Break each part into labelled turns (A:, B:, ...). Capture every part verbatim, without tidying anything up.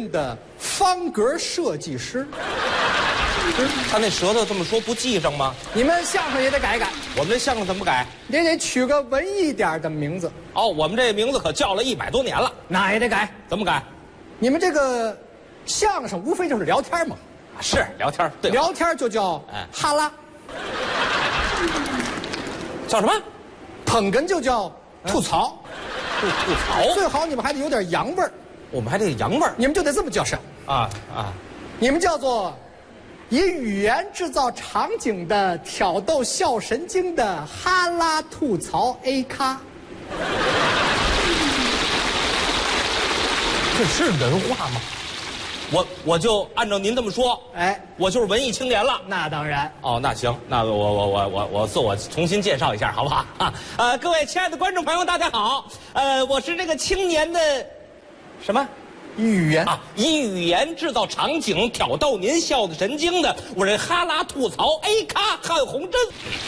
A: 人的方格设计师。
B: 他那舌头这么说不记上吗？
A: 你们相声也得改改，
B: 我们这相声怎么改？
A: 也得取个文艺点的名字。
B: 哦，我们这名字可叫了一百多年了，
A: 那也得改。
B: 怎么改？
A: 你们这个相声无非就是聊天嘛，
B: 是聊天，对，
A: 聊天就叫
B: 哎
A: 哈拉，
B: 叫什么？
A: 捧哏就叫吐槽，
B: 吐吐槽。
A: 最好你们还得有点洋味儿，
B: 我们还得洋味儿
A: 你们就得这么叫声
B: 啊啊！
A: 你们叫做以语言制造场景的挑逗笑神经的哈拉吐槽 A 咖。
B: 这是人话吗？我我就按照您这么说，
A: 哎，
B: 我就是文艺青年了。
A: 那当然。
B: 哦，那行，那我我我我我自我重新介绍一下，好不好啊？呃，各位亲爱的观众朋友们，大家好。呃，我是这个青年的什么
A: 语言
B: 啊？以语言制造场景，挑逗您笑的神经的，我这哈拉吐槽 A 咖汉红珍。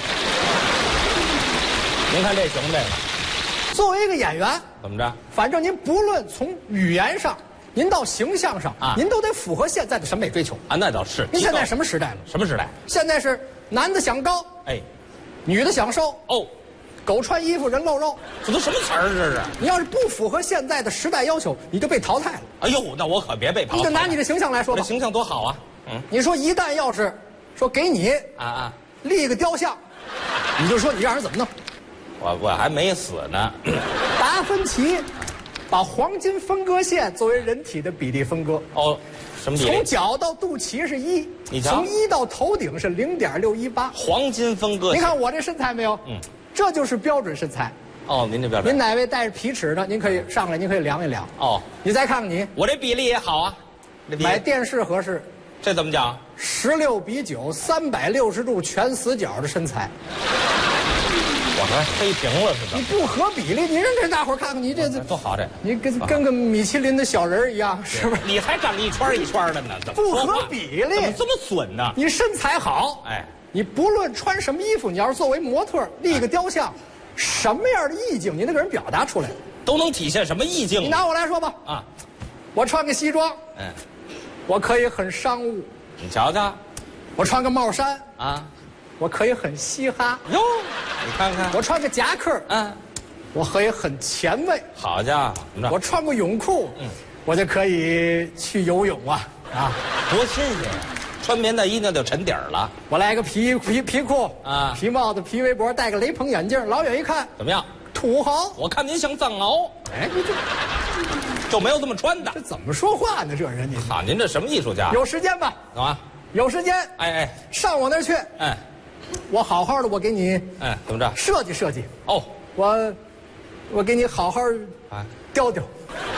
B: 您看这行不？这个
A: 作为一个演员，
B: 怎么着？
A: 反正您不论从语言上，您到形象上
B: 啊
A: 您都得符合现在的审美追求。
B: 啊，那倒是。
A: 您现在什么时代了？
B: 什么时代？
A: 现在是男的想高，
B: 哎，
A: 女的想瘦，
B: 哦，
A: 狗穿衣服人露肉。
B: 这都什么词儿这是？
A: 你要是不符合现在的时代要求，你就被淘汰了。
B: 哎呦，那我可别被淘汰了。
A: 你就拿你的形象来说吧，
B: 我这形象多好啊！嗯
A: 你说一旦要是说给你
B: 啊啊，
A: 立个雕像，你就说你让人怎么弄？
B: 我我还没死呢。
A: 达芬奇把黄金分割线作为人体的比例分割，
B: 哦，什么比例
A: 从？脚到肚脐是一，
B: 你瞧
A: 从一到头顶是零点六一八。
B: 黄金分割线。
A: 您看我这身材没有？
B: 嗯，
A: 这就是标准身材。
B: 哦，您这标准。
A: 您哪位带着皮尺的？您可以上来，您可以量一量。
B: 哦，
A: 你再看看你，
B: 我这比例也好啊。这比例
A: 买电视合适，
B: 这怎么讲？
A: 十六比九，三百六十度全死角的身材，
B: 我还黑屏了似的。
A: 你不合比例，你让这大伙儿看看你这这，
B: 多好这。
A: 你跟跟个米其林的小人儿一样，是不是？
B: 你还长一圈一圈的呢，怎么
A: 不合
B: 说话
A: 比例
B: 怎么这么损呢？
A: 你身材好，
B: 哎，
A: 你不论穿什么衣服，你要是作为模特儿立个雕像，什么样的意境你得给人表达出来。
B: 都能体现什么意境？
A: 你拿我来说吧，
B: 啊，
A: 我穿个西装，
B: 嗯，
A: 我可以很商务；
B: 你瞧瞧，
A: 我穿个帽衫，
B: 啊，
A: 我可以很嘻哈；
B: 哟，你看看，
A: 我穿个夹克，
B: 嗯，
A: 我可以很前卫；
B: 好家伙，怎么着？
A: 我穿个泳裤，
B: 嗯
A: 我就可以去游泳啊啊！
B: 多新鲜呀！穿棉大衣那就沉底儿了。
A: 我来个皮皮皮裤
B: 啊
A: 皮帽子、皮围脖，戴个雷朋眼镜，老远一看
B: 怎么样？
A: 土豪。
B: 我看您像藏獒，
A: 哎，你这
B: 就没有这么穿的
A: 这。怎么说话呢？这人你
B: 好，您这什么艺术家？
A: 有时间吧？
B: 干嘛？
A: 有时间，
B: 哎哎
A: 上我那儿去，
B: 哎
A: 我好好的，我给你
B: 哎，怎么着？
A: 设计设计，
B: 哦，
A: 我我给你好好
B: 啊，
A: 雕雕。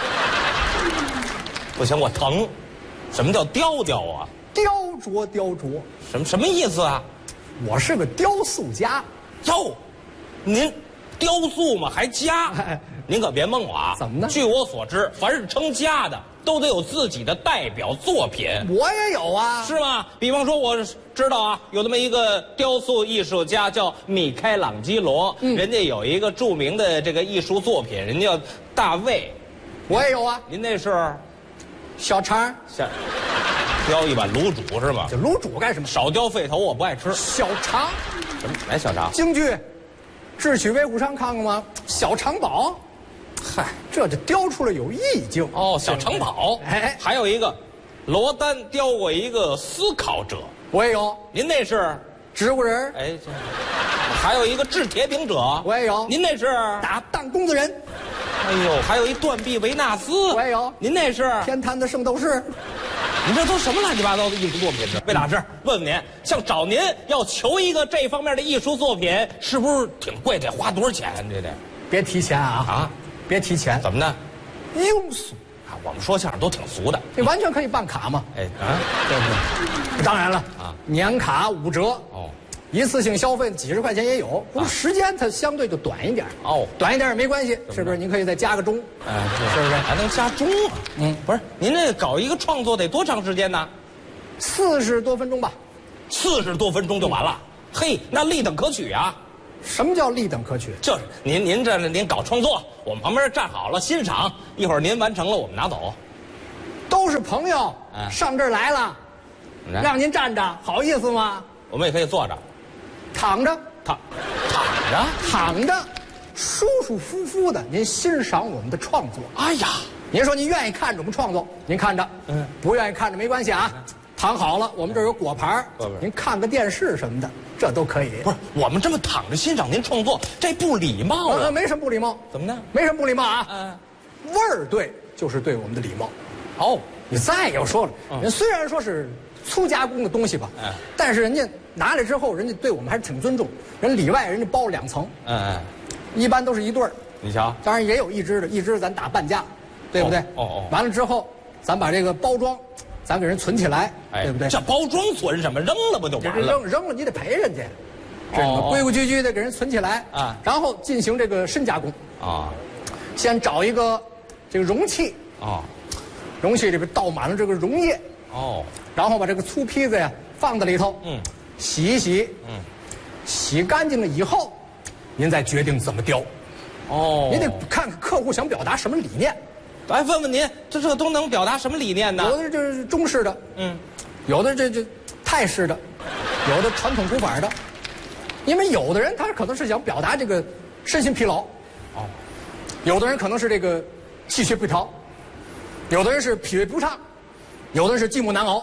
B: 不行，我疼。什么叫雕雕啊？
A: 雕琢雕琢，
B: 什么什么意思啊？
A: 我是个雕塑家。
B: 哟，您雕塑嘛还家
A: 哎？
B: 您可别蒙我啊！
A: 怎么呢
B: 据我所知，凡是称家的，都得有自己的代表作品。
A: 我也有啊，
B: 是吗？比方说，我知道啊，有这么一个雕塑艺术家叫米开朗基罗，
A: 嗯
B: 人家有一个著名的这个艺术作品，人家叫大卫。
A: 我也有啊，
B: 您那是
A: 小肠
B: 像雕一碗卤煮是吗？
A: 这卤煮干什么？
B: 少雕肺头，我不爱吃。
A: 小肠，
B: 什么？来小肠？
A: 京剧，智取威虎山看过吗？小肠宝，嗨，这就雕出来有意境。
B: 哦，小城堡。
A: 哎
B: 还有一个，罗丹雕过一个思考者。
A: 我也有
B: 您那是？
A: 植物人，
B: 哎，这还有一个制铁饼者。
A: 我也有
B: 您那是？
A: 打弹弓的人，
B: 哎呦，还有一断臂维纳斯。
A: 我也有
B: 您那是？
A: 天坛的圣斗士。
B: 您这都什么乱七八糟的艺术作品呢？魏老师，问问您，像找您要求一个这方面的艺术作品，是不是挺贵？得花多少钱？这得
A: 别提钱啊
B: 啊？
A: 别提钱，
B: 怎么呢？
A: 庸俗，
B: 啊，我们说相声都挺俗的。
A: 你完全可以办卡嘛。
B: 哎啊，对对。
A: 当然了
B: 啊，
A: 年卡五折，
B: 哦
A: 一次性消费几十块钱也有，不过时间它相对就短一点。
B: 哦，
A: 短一点也没关系，是不是？您可以再加个钟，
B: 哎，
A: 是不是？
B: 还能加钟啊？
A: 嗯，
B: 不是，您这搞一个创作得多长时间呢？
A: 四十多分钟吧。
B: 四十多分钟就完了。嘿，那立等可取啊！
A: 什么叫立等可取？
B: 就是您您这您搞创作，我们旁边站好了欣赏，一会儿您完成了我们拿走。
A: 都都是朋友，
B: 嗯
A: 上这儿来了，
B: 来
A: 让您站着，好意思吗？
B: 我们也可以坐着，
A: 躺着，
B: 躺躺着。
A: 躺着，舒舒服服的，您欣赏我们的创作。
B: 哎呀，
A: 您说您愿意看着我们创作，您看着；
B: 嗯
A: 不愿意看着没关系啊。躺好了，我们这儿有果盘儿
B: 果盘儿
A: 您看个电视什么的，这都可以。
B: 不是我们这么躺着欣赏您创作，这不礼貌
A: 呃，
B: 啊！
A: 没什么不礼貌，
B: 怎么呢？
A: 没什么不礼貌啊。
B: 嗯，
A: 味儿对，就是对我们的礼貌。
B: 哦，
A: 你再要说了，
B: 嗯
A: 人虽然说是粗加工的东西吧，
B: 嗯
A: 但是人家拿来之后，人家对我们还是挺尊重。人里外人家包两层，
B: 嗯嗯，
A: 一般都是一对儿，
B: 你瞧，
A: 当然也有一只的，一只咱打半价，对不对？
B: 哦哦哦
A: 完了之后，咱把这个包装，咱给人存起来，
B: 哎，
A: 对不对？
B: 这包装存什么？扔了不就
A: 这
B: 完了？
A: 扔扔了，你得赔人家，知道吗？
B: 哦哦
A: 规规矩矩的给人存起来
B: 啊
A: 然后进行这个深加工。
B: 啊
A: 先找一个这个容器，
B: 哦
A: 容器里边倒满了这个溶液，
B: 哦，
A: 然后把这个粗坯子呀放在里头，
B: 嗯
A: 洗一洗，
B: 嗯，
A: 洗干净了以后，您再决定怎么雕。
B: 哦，
A: 您得看看客户想表达什么理念。
B: 来问问您，这这都能表达什么理念呢？
A: 有的就是中式的，
B: 嗯，
A: 有的这这泰式的，有的传统古法的。因为有的人他可能是想表达这个身心疲劳，
B: 哦，
A: 有的人可能是这个气血不调，有的人是脾胃不畅，有的人是寂寞难熬。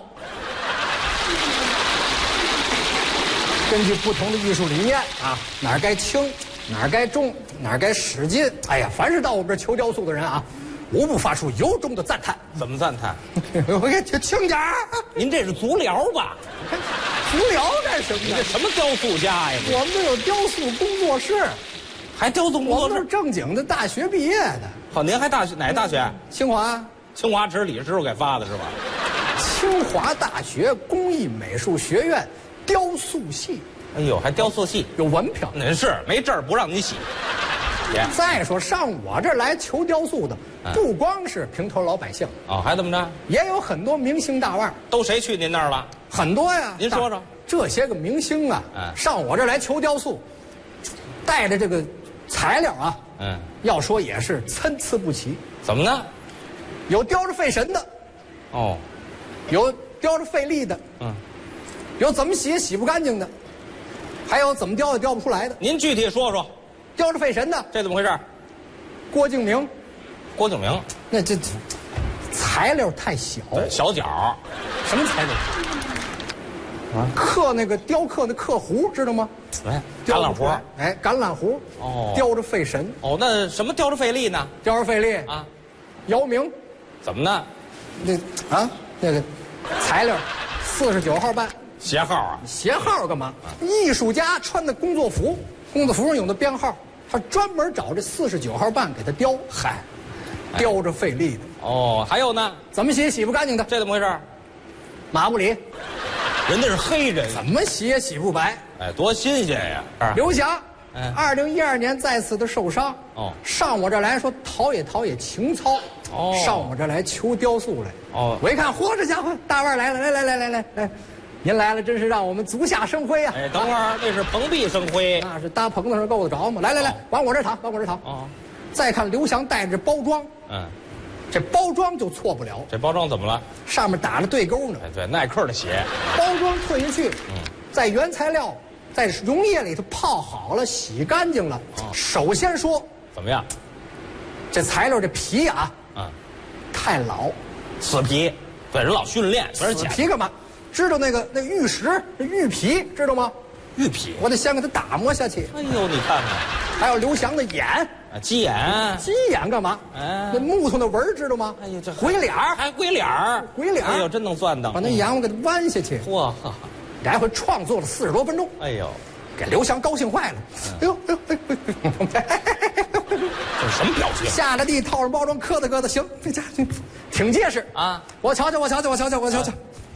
A: 根据不同的艺术理念啊，哪儿该轻，哪儿该重，哪儿该使劲。哎呀，凡是到我们这儿求雕塑的人啊，无不发出由衷的赞叹。
B: 怎么赞叹？
A: 我给轻点儿，
B: 您这是足疗吧？
A: 足疗干什么呢
B: 你这？什么雕塑家呀？
A: 我们这有雕塑工作室，
B: 还雕塑工作室？
A: 我们都是正经的大学毕业的，
B: 好，您还大学哪大学？
A: 清华
B: 清华只是李师傅给发的是吧？
A: 清华大学工艺美术学院雕塑系
B: 哎呦，还雕塑系？
A: 有文凭。
B: 您是没证儿不让你洗。姐，
A: 再说上我这儿来求雕塑的，
B: 嗯
A: 不光是平头老百姓，
B: 哦，还怎么着？
A: 也有很多明星大腕儿，
B: 都谁去您那儿了？
A: 很多呀。
B: 您说说
A: 这些个明星啊，
B: 嗯
A: 上我这儿来求雕塑，带着这个材料啊，
B: 嗯，
A: 要说也是参差不齐，
B: 怎么呢？
A: 有雕着费神的，
B: 哦，
A: 有雕着费力的，
B: 嗯，
A: 有怎么洗也洗不干净的，还有怎么雕也雕不出来的。
B: 您具体说说，
A: 雕着费神的，
B: 这怎么回事？
A: 郭敬明，
B: 郭敬明，
A: 那这这材料太小，
B: 对，小脚，
A: 什么材料？
B: 啊
A: 刻那个雕刻那刻壶知道吗？
B: 哎，橄榄核
A: 雕不出来。哎，橄榄核，
B: 哦
A: 雕着费神，
B: 哦，那什么雕着费力呢？
A: 雕着费力。
B: 啊，
A: 姚明，
B: 怎么呢？
A: 那啊那个材料，四十九号半，
B: 鞋号啊？
A: 鞋号干嘛？艺术家穿的工作服，工作服上有的编号，他专门找这四十九号半给他雕。嗨，雕着费力的，
B: 哦，还有呢？
A: 怎么洗也洗不干净的。
B: 这怎么回事？
A: 马布里
B: 人家是黑人，
A: 怎么洗也洗不白。
B: 哎，多新鲜呀！啊
A: 刘翔，
B: 嗯
A: 二零一二年再次的受伤，
B: 哦
A: 上我这儿来说陶冶陶冶情操，
B: 哦
A: 上我这儿来求雕塑来，
B: 哦
A: 我一看，嚯，这家伙大腕儿来了，来来来来来来，您来了，真是让我们足下生辉啊！
B: 哎，等会儿那是蓬荜生辉。
A: 那是搭棚子上够得着吗？来来来
B: 哦，
A: 往我这儿躺，往我这儿躺。
B: 哦，
A: 再看刘翔带着包装，
B: 嗯，
A: 这包装就错不了，
B: 这包装怎么了？
A: 上面打着对勾呢。
B: 哎，对，耐克的鞋。
A: 包装退下去，
B: 嗯
A: 在原材料在溶液里头泡好了，洗干净了。
B: 哦
A: 首先说，
B: 怎么样？
A: 这材料这皮啊
B: 啊，
A: 太老，
B: 死皮。对，人老训练，全是
A: 死
B: 假
A: 皮干嘛？知道那个那玉石那玉皮知道吗？
B: 玉皮。
A: 我得先给它打磨下去。
B: 哎呦，你看看，
A: 还有刘翔的眼，
B: 啊，鸡眼。
A: 鸡眼干嘛？
B: 哎
A: 那木头那纹儿知道吗？
B: 哎呦，这
A: 鬼脸儿，
B: 还鬼脸儿，
A: 鬼脸儿
B: 哎呦，真能钻当。
A: 把那眼我给它弯下去，
B: 嚯，哈哈
A: 来回创作了四十多分钟，
B: 哎呦，
A: 给刘翔高兴坏了。哎呦哎呦哎呦哎呦！
B: 这是什么表情？
A: 下了地，套上包装，磕哒磕哒，行，这家伙挺结实
B: 啊！
A: 我瞧瞧，我瞧瞧，我瞧瞧，我瞧瞧，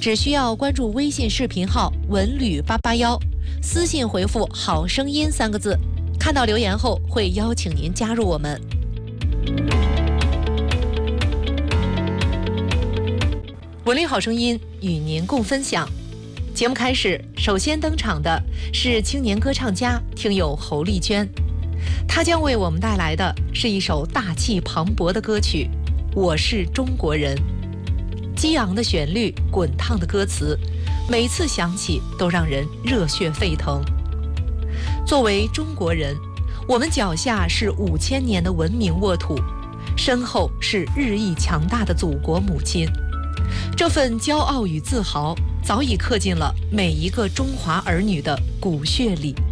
C: 只需要关注微信视频号文旅八八幺，私信回复“好声音”三个字，看到留言后会邀请您加入我们。文旅好声音与您共分享。节目开始，首先登场的是青年歌唱家听友侯丽娟，她将为我们带来的是一首大气磅礴的歌曲《我是中国人》。激昂的旋律，滚烫的歌词，每次响起都让人热血沸腾。作为中国人，我们脚下是五千年的文明沃土，身后是日益强大的祖国母亲。这份骄傲与自豪早已刻进了每一个中华儿女的骨血里。